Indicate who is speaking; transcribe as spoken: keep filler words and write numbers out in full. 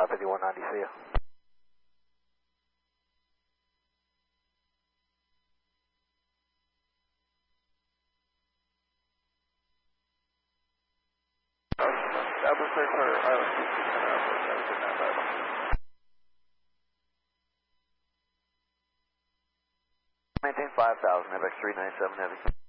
Speaker 1: five fifty-one ninety, see ya. Maintain five thousand, F X three ninety-seven Heavy.